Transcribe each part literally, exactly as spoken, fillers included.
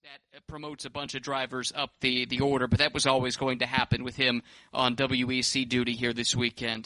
That promotes a bunch of drivers up the, the order, but that was always going to happen with him on W E C duty here this weekend.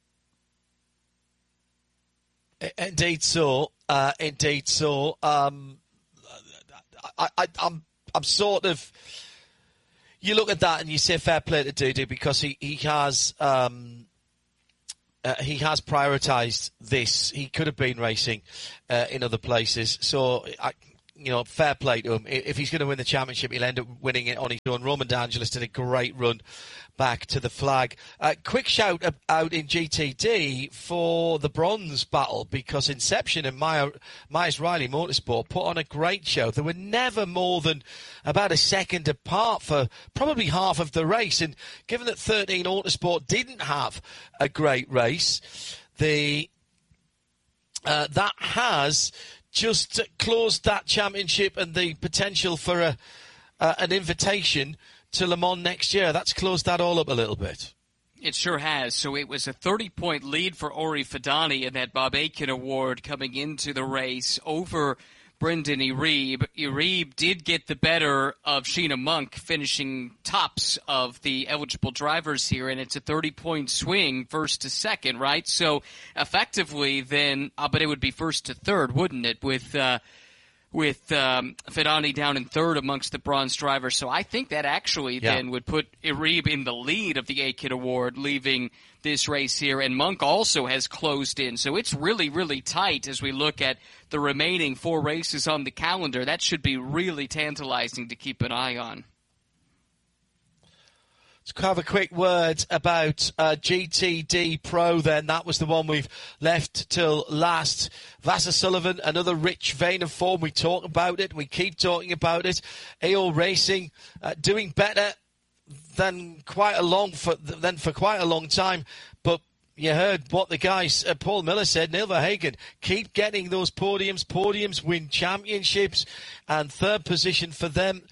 Indeed so. Uh, indeed so. Um, I, I, I'm I'm sort of... You look at that and you say fair play to Dudu because he, he has... Um, Uh, he has prioritised this. He could have been racing uh, in other places. So, I, you know, fair play to him. If he's going to win the championship, he'll end up winning it on his own. Roman D'Angelis did a great run back to the flag. Uh, quick shout out in G T D for the bronze battle because Inception and Maya, Myers Riley Motorsport put on a great show. They were never more than about a second apart for probably half of the race. And given that thirteen Autosport didn't have a great race, the uh, that has just closed that championship and the potential for a uh, an invitation to Le Mans next year. That's closed that all up a little bit. It sure has. So it was a thirty-point lead for Ori Fidani in that Bob Akin Award coming into the race over Brendan Iribe. Iribe did get the better of Sheena Monk, finishing tops of the eligible drivers here, and it's a thirty-point swing first to second, right? So effectively then, uh, but it would be first to third, wouldn't it, with uh, with um, Fidani down in third amongst the bronze drivers. So I think that actually yeah. then would put Iribe in the lead of the A-Kid Award, leaving this race here. And Monk also has closed in. So it's really, really tight as we look at the remaining four races on the calendar. That should be really tantalizing to keep an eye on. Let's have a quick word about uh, G T D Pro then. That was the one we've left till last. Vasser Sullivan, another rich vein of form. We talk about it. We keep talking about it. A O Racing uh, doing better than quite a long for, than for quite a long time. But you heard what the guys, uh, Paul Miller said, Neil Verhagen, keep getting those podiums. Podiums win championships, and third position for them.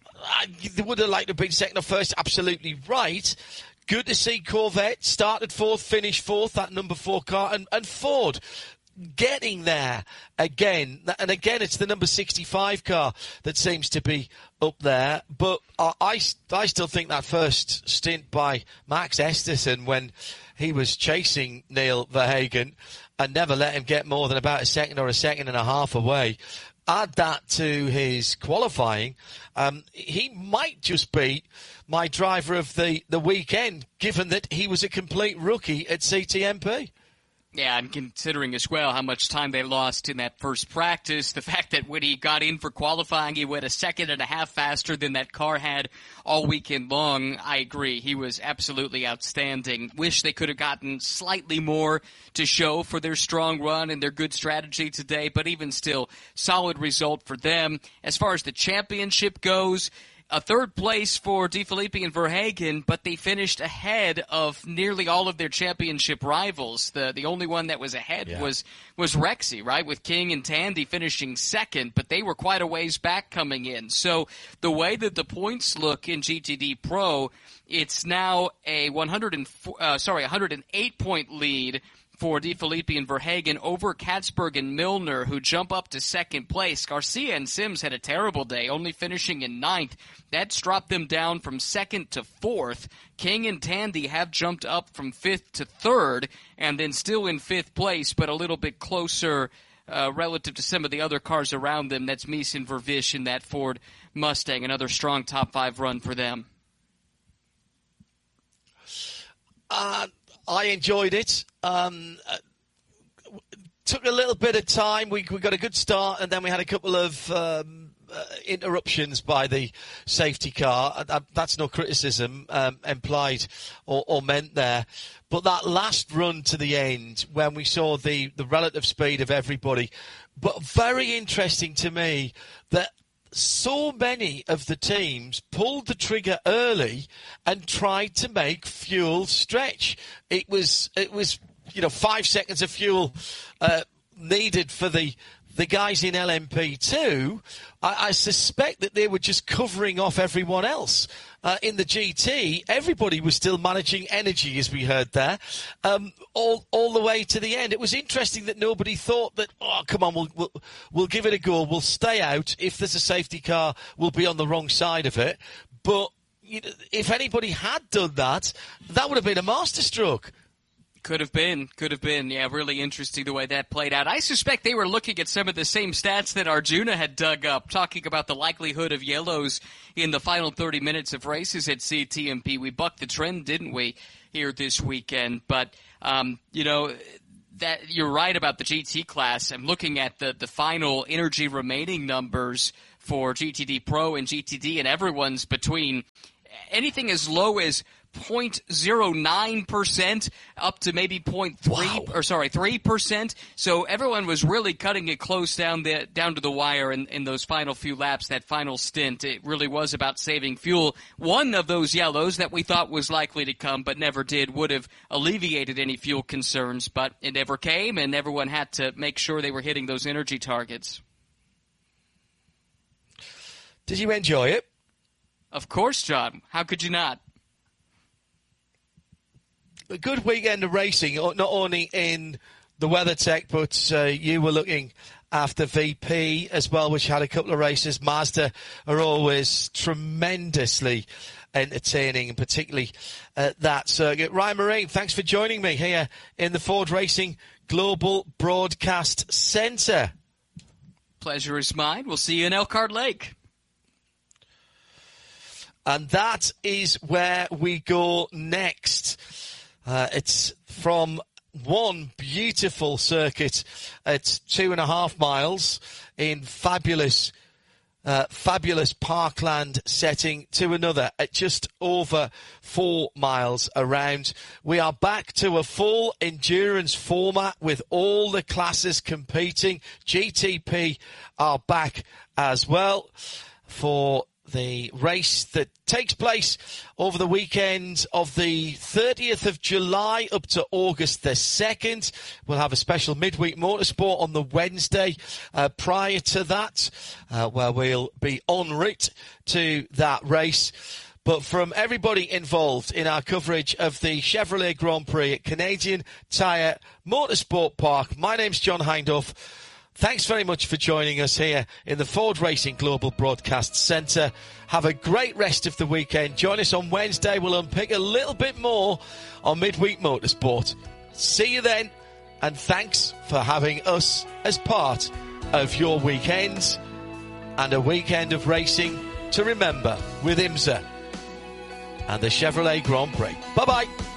They would have liked to have been second or first, absolutely right. Good to see Corvette started fourth, finished fourth, that number four car, and, and Ford getting there again. And again, it's the number sixty-five car that seems to be up there. But I, I, I still think that first stint by Max Esterson when he was chasing Neil Verhagen and never let him get more than about a second or a second and a half away. Add that to his qualifying, um, he might just be my driver of the, the weekend, given that he was a complete rookie at C T M P. Yeah, and considering as well how much time they lost in that first practice, the fact that when he got in for qualifying, he went a second and a half faster than that car had all weekend long. I agree. He was absolutely outstanding. Wish they could have gotten slightly more to show for their strong run and their good strategy today, but even still, solid result for them. As far as the championship goes, a third place for De Filippi and Verhagen, but they finished ahead of nearly all of their championship rivals. The the only one that was ahead yeah. was was Rexy, right, with King and Tandy finishing second, but they were quite a ways back coming in. So the way that the points look in G T D Pro, it's now a one hundred four, uh, sorry, one hundred eight point lead for De Filippi and Verhagen over Katzberg and Milner, who jump up to second place. Garcia and Sims had a terrible day, only finishing in ninth. That's dropped them down from second to fourth. King and Tandy have jumped up from fifth to third, and then still in fifth place, but a little bit closer uh, relative to some of the other cars around them. That's Mies and Vervish in that Ford Mustang. Another strong top five run for them. Uh, I enjoyed it. Um, uh, took a little bit of time. We, we got a good start, and then we had a couple of um, uh, interruptions by the safety car. Uh, that's no criticism um, implied or, or meant there. But that last run to the end, when we saw the, the relative speed of everybody, but very interesting to me that so many of the teams pulled the trigger early and tried to make fuel stretch. It was, it was, you know, five seconds of fuel uh, needed for the the guys in L M P two, I, I suspect that they were just covering off everyone else. Uh, in the G T, everybody was still managing energy, as we heard there, um, all all the way to the end. It was interesting that nobody thought that, oh, come on, we'll, we'll, we'll give it a go. We'll stay out. If there's a safety car, we'll be on the wrong side of it. But you know, if anybody had done that, that would have been a masterstroke. Could have been, could have been. Yeah, really interesting the way that played out. I suspect they were looking at some of the same stats that Arjuna had dug up, talking about the likelihood of yellows in the final thirty minutes of races at C T M P. We bucked the trend, didn't we, here this weekend? But, um, you know, that you're right about the G T class. I'm looking at the, the final energy remaining numbers for G T D Pro and G T D, and everyone's between anything as low as zero point zero nine percent up to maybe zero point three Wow. or sorry three percent. So everyone was really cutting it close down the down to the wire in, in those final few laps, that final stint. It really was about saving fuel. One of those yellows that we thought was likely to come but never did would have alleviated any fuel concerns, but it never came, and everyone had to make sure they were hitting those energy targets. Did you enjoy it? Of course, John. How could you not? A good weekend of racing, not only in the WeatherTech, but uh, you were looking after V P as well, which had a couple of races. Mazda are always tremendously entertaining, and particularly at that circuit. Ryan Marine, thanks for joining me here in the Ford Racing Global Broadcast Centre. Pleasure is mine. We'll see you in Elkhart Lake. And that is where we go next. Uh, it's from one beautiful circuit at two and a half miles in fabulous, uh, fabulous parkland setting to another at just over four miles around. We are back to a full endurance format with all the classes competing. G T P are back as well for the race that takes place over the weekend of the thirtieth of July up to August the second. We'll have a special midweek motorsport on the Wednesday uh, prior to that, uh, where we'll be en route to that race. But from everybody involved in our coverage of the Chevrolet Grand Prix at Canadian Tire Motorsport Park, my name's John Hindhaugh. Thanks very much for joining us here in the Ford Racing Global Broadcast Centre. Have a great rest of the weekend. Join us on Wednesday. We'll unpick a little bit more on Midweek Motorsport. See you then, and thanks for having us as part of your weekend, and a weekend of racing to remember with IMSA and the Chevrolet Grand Prix. Bye-bye.